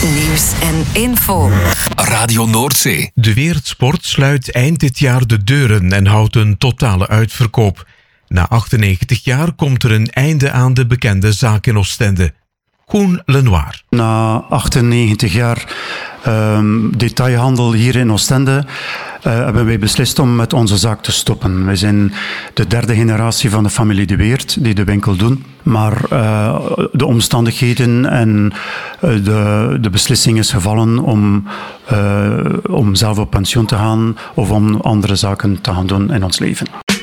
Nieuws en info. Radio Noordzee. De Wereldsport sluit eind dit jaar de deuren en houdt een totale uitverkoop. Na 98 jaar komt er een einde aan de bekende zaak in Oostende. Koen Lenoir. Na 98 jaar detailhandel hier in Oostende hebben wij beslist om met onze zaak te stoppen. Wij zijn de derde generatie van de familie De Weert die de winkel doen. Maar de omstandigheden en de beslissing is gevallen om zelf op pensioen te gaan of om andere zaken te gaan doen in ons leven.